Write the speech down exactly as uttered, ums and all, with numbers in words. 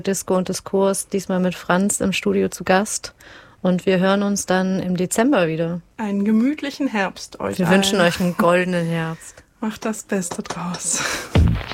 Disco und Diskurs, diesmal mit Franz im Studio zu Gast. Und wir hören uns dann im Dezember wieder. Einen gemütlichen Herbst euch Wir allen. wünschen euch einen goldenen Herbst. Macht das Beste draus.